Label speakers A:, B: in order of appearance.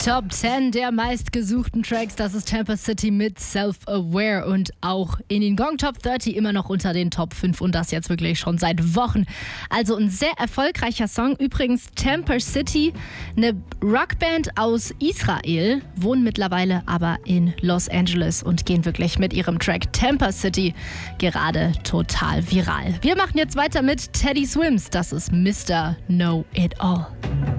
A: Top 10 der meistgesuchten Tracks, das ist Tampa City mit Self-Aware und auch in den Gong Top 30 immer noch unter den Top 5 und das jetzt wirklich schon seit Wochen. Also ein sehr erfolgreicher Song. Übrigens Tampa City, eine Rockband aus Israel, wohnen mittlerweile aber in Los Angeles und gehen wirklich mit ihrem Track Tampa City gerade total viral. Wir machen jetzt weiter mit Teddy Swims, das ist Mr. Know It All.